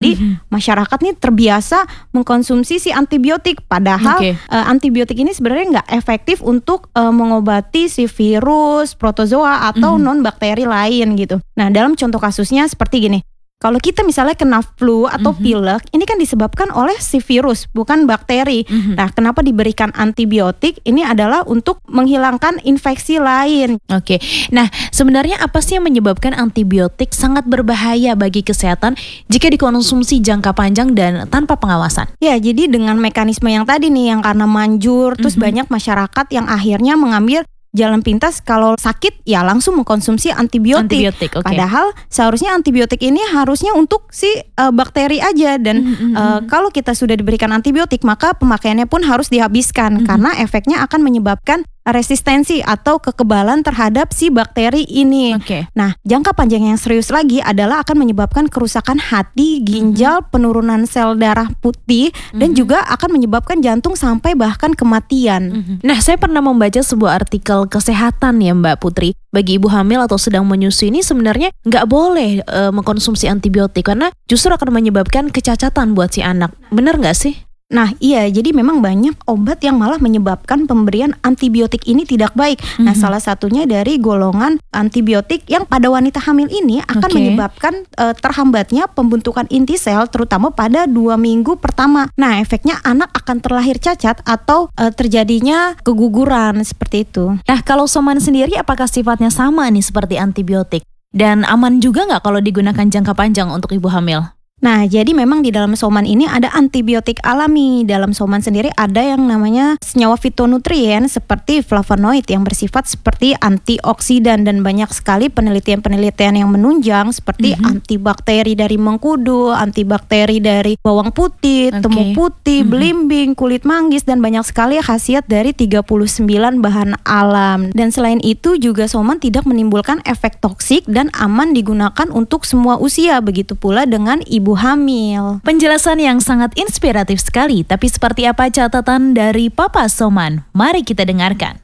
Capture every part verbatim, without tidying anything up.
Jadi mm-hmm. masyarakat nih terbiasa mengkonsumsi si antibiotik, padahal okay. uh, antibiotik ini sebenarnya nggak efektif untuk uh, mengobati si virus, protozoa atau mm-hmm. non bakteri lain gitu. Nah, dalam contoh kasusnya seperti gini. Kalau kita misalnya kena flu atau mm-hmm. pilek, ini kan disebabkan oleh si virus, bukan bakteri. Mm-hmm. Nah, kenapa diberikan antibiotik? Ini adalah untuk menghilangkan infeksi lain. Oke, nah sebenarnya apa sih yang menyebabkan antibiotik sangat berbahaya bagi kesehatan jika dikonsumsi jangka panjang dan tanpa pengawasan? Ya, jadi dengan mekanisme yang tadi nih, yang karena manjur, mm-hmm. terus banyak masyarakat yang akhirnya mengambil jalan pintas kalau sakit ya langsung mengkonsumsi antibiotik. Antibiotik, okay. Padahal seharusnya antibiotik ini harusnya untuk si uh, bakteri aja dan mm-hmm. uh, kalau kita sudah diberikan antibiotik maka pemakaiannya pun harus dihabiskan mm-hmm. karena efeknya akan menyebabkan resistensi atau kekebalan terhadap si bakteri ini. Okay. Nah, jangka panjang yang serius lagi adalah akan menyebabkan kerusakan hati, ginjal, mm-hmm. penurunan sel darah putih, mm-hmm. dan juga akan menyebabkan jantung sampai bahkan kematian. Mm-hmm. Nah, saya pernah membaca sebuah artikel kesehatan ya Mbak Putri. Bagi ibu hamil atau sedang menyusui ini sebenarnya nggak boleh e, mengkonsumsi antibiotik karena justru akan menyebabkan kecacatan buat si anak. Benar nggak sih? Nah iya, jadi memang banyak obat yang malah menyebabkan pemberian antibiotik ini tidak baik. Mm-hmm. Nah salah satunya dari golongan antibiotik yang pada wanita hamil ini akan okay. menyebabkan uh, terhambatnya pembentukan inti sel terutama pada dua minggu pertama. Nah efeknya anak akan terlahir cacat atau uh, terjadinya keguguran seperti itu. Nah kalau Soman sendiri apakah sifatnya sama nih seperti antibiotik? Dan aman juga nggak kalau digunakan jangka panjang untuk ibu hamil? Nah, jadi memang di dalam Soman ini ada antibiotik alami. Dalam Soman sendiri ada yang namanya senyawa fitonutrien seperti flavonoid yang bersifat seperti antioksidan dan banyak sekali penelitian-penelitian yang menunjang seperti mm-hmm. antibakteri dari mengkudu, antibakteri dari bawang putih, okay. temu putih, mm-hmm. belimbing, kulit manggis dan banyak sekali khasiat dari tiga puluh sembilan bahan alam. Dan selain itu juga Soman tidak menimbulkan efek toksik dan aman digunakan untuk semua usia. Begitu pula dengan ibu hamil. Penjelasan yang sangat inspiratif sekali, tapi seperti apa catatan dari Papa Soman? Mari kita dengarkan.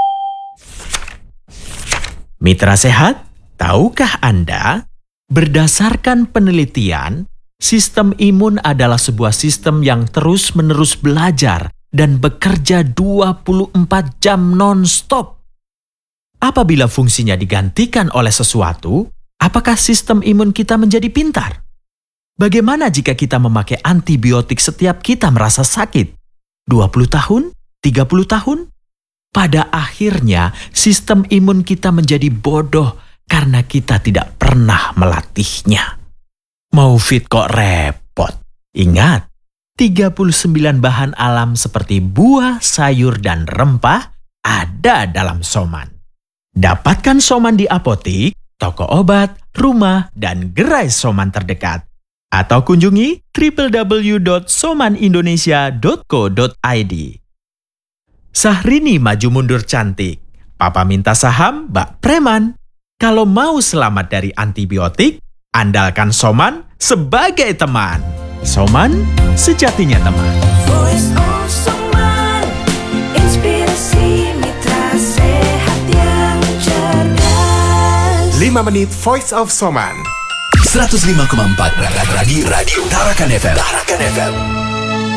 Mitra Sehat, tahukah Anda? Berdasarkan penelitian, sistem imun adalah sebuah sistem yang terus-menerus belajar dan bekerja dua puluh empat jam non-stop. Apabila fungsinya digantikan oleh sesuatu, apakah sistem imun kita menjadi pintar? Bagaimana jika kita memakai antibiotik setiap kita merasa sakit? dua puluh tahun? tiga puluh tahun? Pada akhirnya, sistem imun kita menjadi bodoh karena kita tidak pernah melatihnya. Mau fit kok repot. Ingat, tiga puluh sembilan bahan alam seperti buah, sayur, dan rempah ada dalam Soman. Dapatkan Soman di apotik, toko obat, rumah, dan gerai Soman terdekat. Atau kunjungi w w w dot soman indonesia dot co dot i d. Sahrini maju mundur cantik. Papa minta saham, Mbak Preman. Kalau mau selamat dari antibiotik, andalkan Soman sebagai teman. Soman, sejatinya teman. Voice of Soman, inspirasi mitra sehat yang cerdas. lima menit Voice of Soman. seratus lima koma empat Radio Radio Tarakan F M. Tarakan F M.